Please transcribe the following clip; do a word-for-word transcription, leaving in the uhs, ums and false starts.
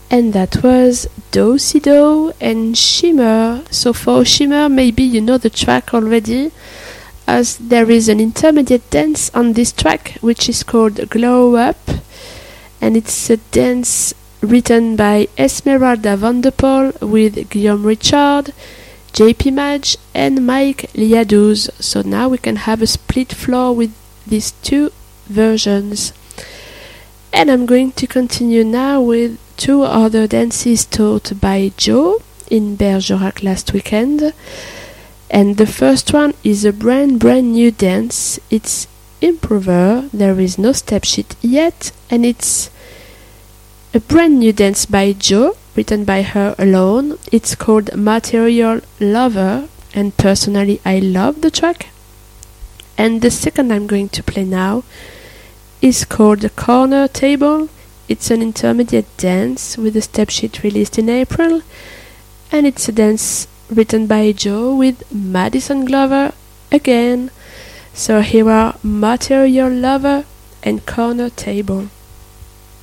And that was Do-Si-Do and Shimmer. So for Shimmer, maybe you know the track already, as there is an intermediate dance on this track which is called Glow Up, and it's a dance written by Esmeralda Van der Pol with Guillaume Richard, J P Madge and Mike Liadouz. So now we can have a split floor with these two versions. And I'm going to continue now with two other dances taught by Joe in Bergerac last weekend. And the first one is a brand brand new dance. It's Improver, there is no step sheet yet, and it's a brand new dance by Joe, written by her alone. It's called Material Lover, and personally I love the track. And the second I'm going to play now is called the Corner Table. It's an intermediate dance with a step sheet released in April, and it's a dance written by Joe with Madison Glover again. So here are Material Lover and Corner Table.